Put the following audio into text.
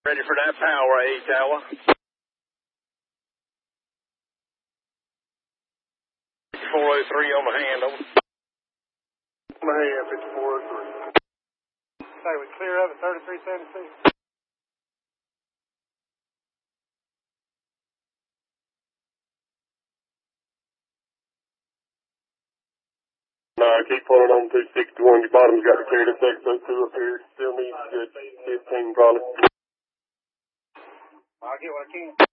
Ready for that power, tower. 5403 on the hand, over. On the hand, 5403. Say, we clear up at 3376. No, keep pulling on 261. Your bottom's got the carrier effect, so 2 up here. Still needs good 15 probably. I'll get what I can.